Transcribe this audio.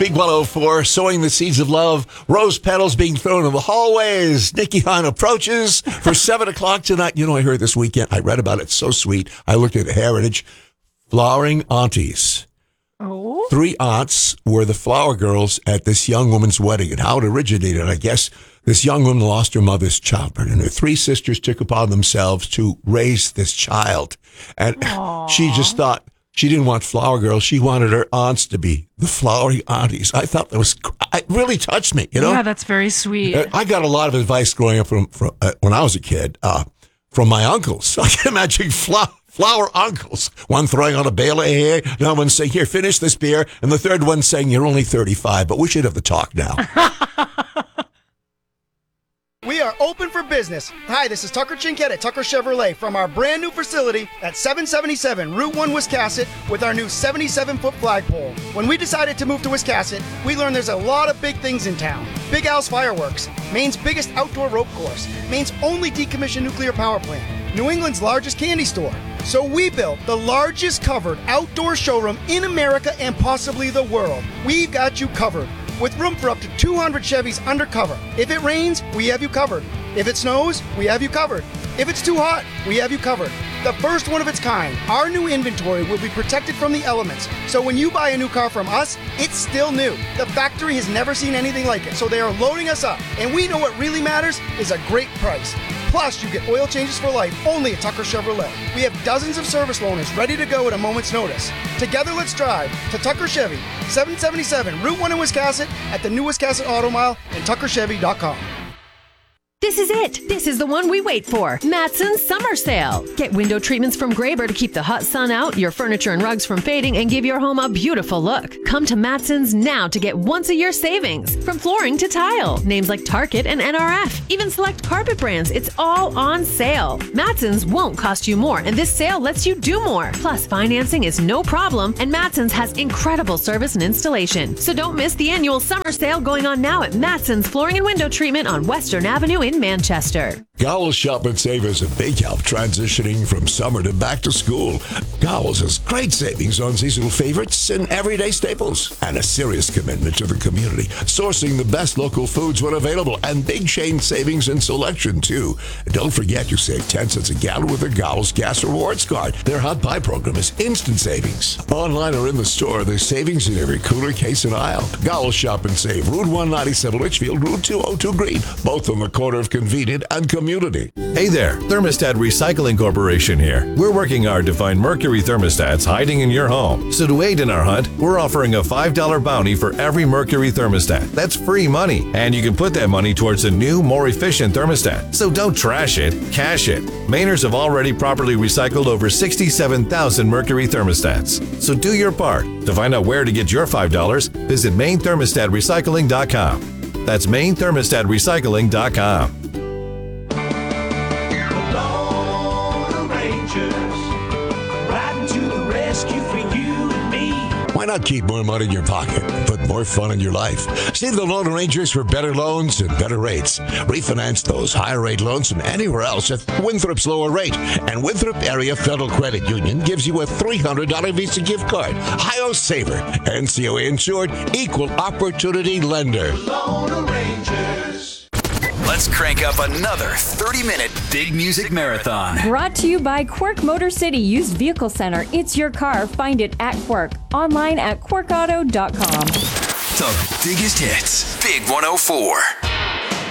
Big 104, sowing the seeds of love, rose petals being thrown in the hallways. Nikki Hahn approaches for 7 o'clock tonight. You know, I heard this weekend, I read about it, so sweet. I looked at Heritage, flowering aunties. Oh. 3 aunts were the flower girls at this young woman's wedding, and how it originated, I guess. This young woman lost her mother's childbirth, and her 3 sisters took upon themselves to raise this child. And she just thought, she didn't want flower girls. She wanted her aunts to be the flowering aunties. I thought it really touched me, you know? Yeah, that's very sweet. I got a lot of advice growing up from when I was a kid from my uncles. I can imagine flower uncles. One throwing on a bale of hay, another one saying, here, finish this beer, and the third one saying, you're only 35, but we should have the talk now. We are open for business. Hi, this is Tucker Chinkett at Tucker Chevrolet from our brand new facility at 777 Route 1 Wiscasset with our new 77-foot flagpole. When we decided to move to Wiscasset, we learned there's a lot of big things in town. Big Al's Fireworks, Maine's biggest outdoor rope course, Maine's only decommissioned nuclear power plant, New England's largest candy store. So we built the largest covered outdoor showroom in America and possibly the world. We've got you covered, with room for up to 200 Chevys undercover. If it rains, we have you covered. If it snows, we have you covered. If it's too hot, we have you covered. The first one of its kind, our new inventory will be protected from the elements. So when you buy a new car from us, it's still new. The factory has never seen anything like it, so they are loading us up. And we know what really matters is a great price. Plus, you get oil changes for life only at Tucker Chevrolet. We have dozens of service loaners ready to go at a moment's notice. Together, let's drive to Tucker Chevy, 777 Route 1 in Wiscasset, at the new Wiscasset Auto Mile, and tuckerchevy.com. This is it. This is the one we wait for. Matson's Summer Sale. Get window treatments from Graber to keep the hot sun out, your furniture and rugs from fading, and give your home a beautiful look. Come to Matson's now to get once-a-year savings. From flooring to tile. Names like Target and NRF. Even select carpet brands. It's all on sale. Matson's won't cost you more, and this sale lets you do more. Plus, financing is no problem, and Matson's has incredible service and installation. So don't miss the annual summer sale going on now at Matson's Flooring and Window Treatment on Western Avenue in Manchester. Gowell's Shop and Save is a big help transitioning from summer to back to school. Gowell's has great savings on seasonal favorites and everyday staples, and a serious commitment to the community, sourcing the best local foods when available, and big chain savings and selection too. And don't forget, you save 10 cents a gallon with a Gowell's Gas Rewards card. Their hot buy program is instant savings. Online or in the store, there's savings in every cooler, case, and aisle. Gowell's Shop and Save, Route 197 Litchfield, Route 202 Green, both on the corner of Convenient and Community. Hey there, Thermostat Recycling Corporation here. We're working hard to find mercury thermostats hiding in your home. So to aid in our hunt, we're offering a $5 bounty for every mercury thermostat. That's free money, and you can put that money towards a new, more efficient thermostat. So don't trash it, cash it. Mainers have already properly recycled over 67,000 mercury thermostats. So do your part. To find out where to get your $5, visit MaineThermostatRecycling.com. That's MaineThermostatRecycling.com. Why not keep more money in your pocket and put more fun in your life? See the Lone Rangers for better loans and better rates. Refinance those higher rate loans from anywhere else at Winthrop's lower rate. And Winthrop Area Federal Credit Union gives you a $300 Visa gift card. Ohio Saver, NCOA insured, equal opportunity lender. Lone Rangers. Let's crank up another 30-minute big music marathon. Brought to you by Quirk Motor City Used Vehicle Center. It's your car. Find it at Quirk. Online at quirkauto.com. The biggest hits. Big 104.